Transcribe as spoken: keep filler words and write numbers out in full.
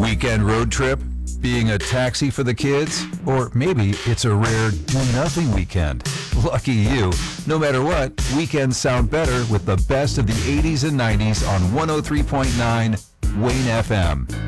Weekend road trip? Being a taxi for the kids? Or maybe it's a rare do-nothing weekend. Lucky you. No matter what, weekends sound better with the best of the eighties and nineties on one oh three point nine Wayne F M.